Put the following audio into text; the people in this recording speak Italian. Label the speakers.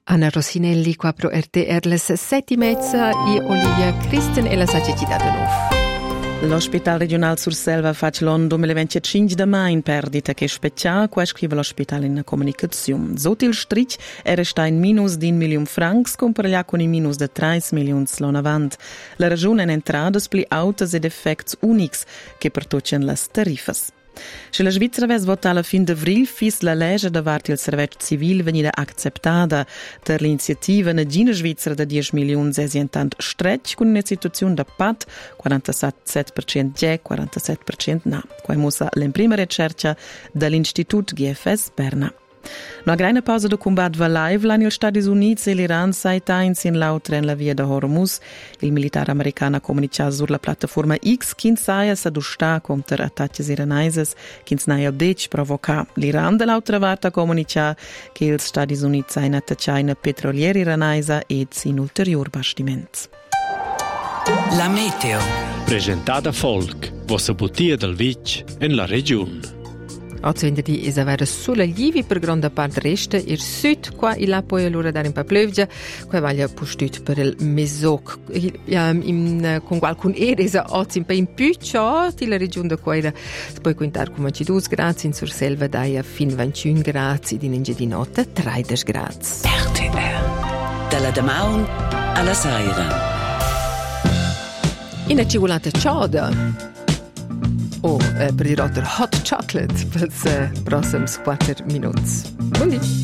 Speaker 1: Anna Rossinelli qua pro RTR les 7:30 e Olivia Christen e la sagità de nuovo.
Speaker 2: L'Ospital regional Surselva fa l'anno 2025 da mai in perdita che speccia, qua scrive l'ospedale in comunicazione. Sotto il stritch sta in minus di 1 milione francs, comparaglia con i minus di 3 milioni l'anno avanti. La ragione è entrate pli autas ed effects unics che pertocciano le tariffe. Se la Svizzera avesse votato alla fine d'avril, fis la legge davanti il servizio civile venida accettata per l'iniziativa Negina Svizzera da 10 milioni è intanto stretch con una situazione da pat 47% già, 47% no. Qua è mossa la prima ricerca dall'Istituto GFS Berna. Una grande pausa del combatto va live l'anno negli Stati Uniti e l'Iran sai tains in l'autra in la via da Hormuz. Il militare americano ha comunicato sulla piattaforma X che saia s'adustar contro attacchi iranesi che saia dec provoca. L'Iran dall'altra parte ha comunicato che gli Stati Uniti saino attacciati in petrolieri iranesi e in ulteriori bastimenti.
Speaker 3: La meteo.
Speaker 4: Presentata Folk, vostra bottiglia del Vic in la regione.
Speaker 1: Oggi venerdì è avere sole lievi per grande parte resta il sud, qua e là poi allora dare un po' pioggia, qua vale postut per il mesoc. Con qualcun eresa oggi un po' in più, ciò la regione da qua si può contare come 22 gradi, in Surselva dai a fin 21 gradi, in Inge di notte 30 gradi.
Speaker 3: RTR. Dalla Damaun alla Saira.
Speaker 1: In cicolata ciauda. Per dire hot chocolate per i prossimi 4 minuti. Buondì.